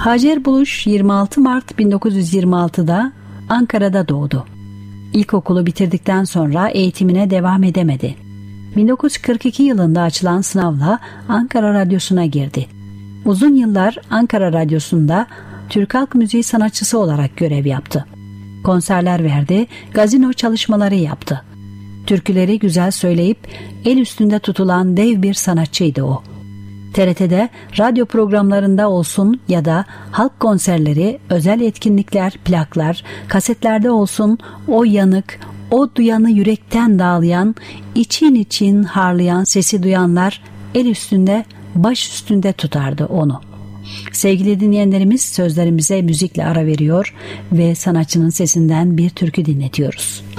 Hacer Buluş 26 Mart 1926'da Ankara'da doğdu. İlkokulu bitirdikten sonra eğitimine devam edemedi. 1942 yılında açılan sınavla Ankara Radyosu'na girdi. Uzun yıllar Ankara Radyosu'nda Türk halk müziği sanatçısı olarak görev yaptı. Konserler verdi, gazino çalışmaları yaptı. Türküleri güzel söyleyip el üstünde tutulan dev bir sanatçıydı o. TRT'de radyo programlarında olsun ya da halk konserleri, özel etkinlikler, plaklar, kasetlerde olsun o yanık, o duyanı yürekten dağlayan, için için harlayan sesi duyanlar el üstünde, baş üstünde tutardı onu. Sevgili dinleyenlerimiz, sözlerimize müzikle ara veriyor ve sanatçının sesinden bir türkü dinletiyoruz.